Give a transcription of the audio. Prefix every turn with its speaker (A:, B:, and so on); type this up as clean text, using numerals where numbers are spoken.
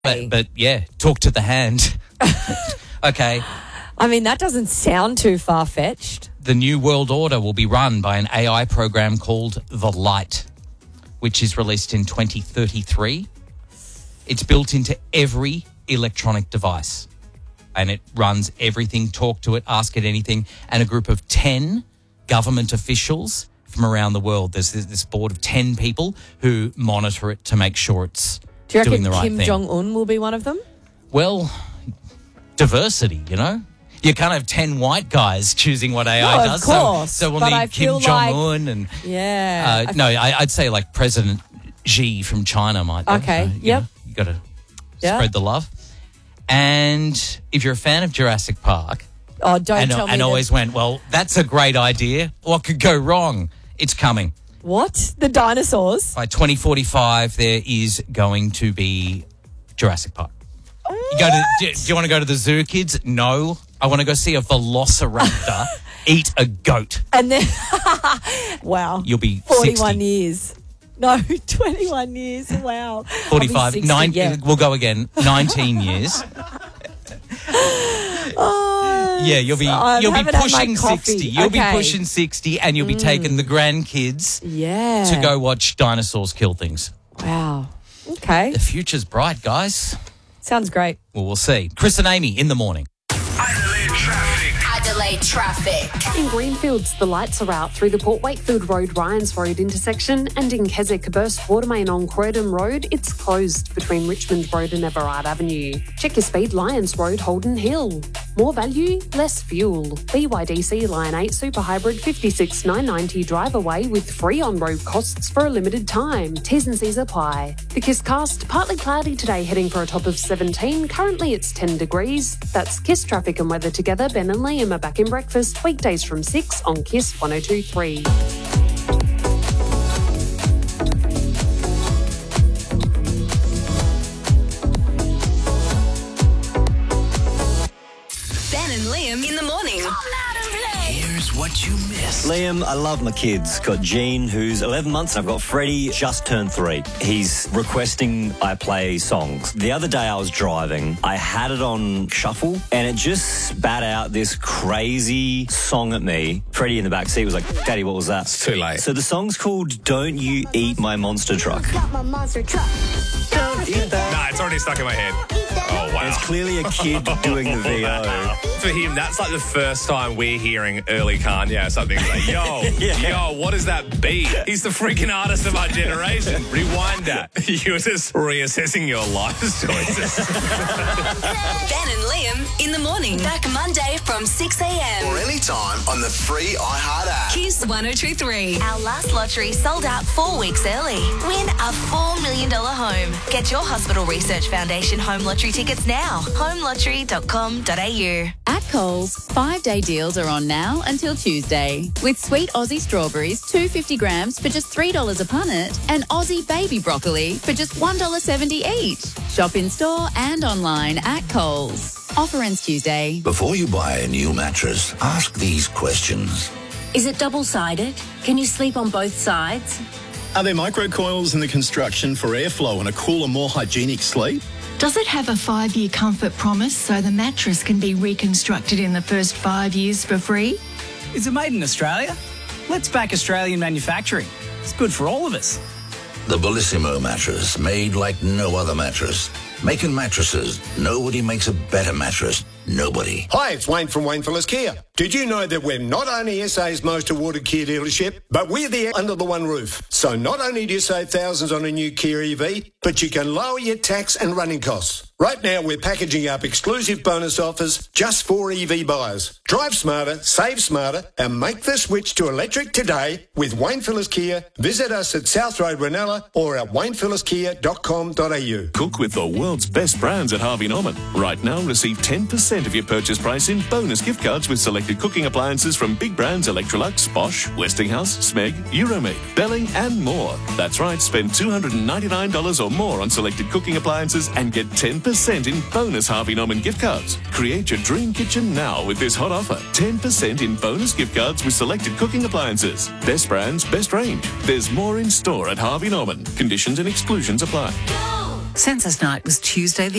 A: But yeah, talk to the hand. Okay.
B: I mean, that doesn't sound too far-fetched.
A: The new world order will be run by an AI program called The Light, which is released in 2033. It's built into every electronic device, and it runs everything. Talk to it, ask it anything, and a group of 10 government officials from around the world. There's this board of 10 people who monitor it to make sure it's doing the right thing.
B: Do you reckon Kim Jong-un will be one of them?
A: Well, diversity, you know? You can't have 10 white guys choosing what AI does.
B: Of course.
A: So we'll need Kim Jong-un and...
B: Yeah.
A: I'd say like President Xi from China might.
B: Okay, yep.
A: You got to spread the love. And if you're a fan of Jurassic Park...
B: Oh, don't tell me
A: and always went, well, that's a great idea. What could go wrong? It's coming.
B: What? The dinosaurs?
A: By 2045, there is going to be Jurassic Park. Do you want to go to the zoo, kids? No. I want to go see a velociraptor eat a goat.
B: And then, wow.
A: You'll be
B: 41
A: 60.
B: years. No, 21 years. Wow.
A: 45.
B: 60, yeah.
A: We'll go again. 19 years. Yeah, you'll be pushing 60. You'll be pushing 60 and you'll be taking the grandkids to go watch dinosaurs kill things.
B: Wow. Okay.
A: The future's bright, guys.
B: Sounds great.
A: Well, we'll see. Chris and Amy in the morning.
C: Adelaide traffic.
D: In Greenfields, the lights are out through the Port Wakefield Road Ryans Road intersection, and in Keswick burst water main on Croydon Road, it's closed between Richmond Road and Everard Avenue. Check your speed, Lyons Road, Holden Hill. More value, less fuel. BYDC Lion 8 Super Hybrid 56,990 drive away with free on-road costs for a limited time. T's and C's apply. The KISS cast, partly cloudy today, heading for a top of 17. Currently it's 10 degrees. That's KISS traffic and weather together. Ben and Liam are back in breakfast weekdays from 6 on KISS 102.3.
C: Ben and Liam in the morning.
E: Here's what you missed.
F: Liam, I love my kids. Got Jean, who's 11 months, and I've got Freddie, just turned 3. He's requesting I play songs. The other day I was driving, I had it on shuffle, and it just spat out this crazy song at me. Freddie in the back seat was like, Daddy, what was that?
E: It's too late.
F: So the song's called Don't You Eat My Monster Truck.
G: Got my monster truck.
F: Don't eat that.
E: Nah, it's already stuck in my head. Oh, wow.
F: And it's clearly a kid doing the VO.
E: For him, that's like the first time we're hearing early Kanye or something. Like, yo, what is that beat? He's the freaking artist of our generation. Rewind that. You're just reassessing your life choices.
C: Ben and Liam in the morning. Back Monday from 6 a.m.
H: Or anytime on the free iHeart app.
C: KISS 102.3. Our last lottery sold out 4 weeks early. Win a $4 million home. Get your Hospital Research Foundation home lottery tickets now. homelottery.com.au.
I: At Coles, 5-day deals are on now until Tuesday. With sweet Aussie strawberries, 250 grams for just $3 a punnet, and Aussie baby broccoli for just $1.70 each. Shop in store and online at Coles. Offer ends Tuesday.
H: Before you buy a new mattress, ask these questions.
J: Is it double-sided? Can you sleep on both sides?
K: Are there microcoils in the construction for airflow and a cooler, more hygienic sleep?
L: Does it have a 5-year comfort promise so the mattress can be reconstructed in the first 5 years for free?
M: Is it made in Australia? Let's back Australian manufacturing. It's good for all of us.
H: The Bellissimo mattress, made like no other mattress. Making mattresses, nobody makes a better mattress. Nobody.
N: Hi, it's Wayne from Wayne Phillips Kia. Did you know that we're not only SA's most awarded Kia dealership, but we're there under the one roof. So not only do you save thousands on a new Kia EV, but you can lower your tax and running costs. Right now, we're packaging up exclusive bonus offers just for EV buyers. Drive smarter, save smarter, and make the switch to electric today with Wayne Phillips Kia. Visit us at South Road, Ranella, or at waynephillipskia.com.au.
O: Cook with the world's best brands at Harvey Norman. Right now, receive 10% of your purchase price in bonus gift cards with selected cooking appliances from big brands Electrolux, Bosch, Westinghouse, Smeg, Euromade, Belling, and more. That's right, spend $299 or more on selected cooking appliances and get 10% in bonus Harvey Norman gift cards. Create your dream kitchen now with this hot offer. 10% in bonus gift cards with selected cooking appliances. Best brands, best range. There's more in store at Harvey Norman. Conditions and exclusions apply.
C: Go!
G: Census night was Tuesday, the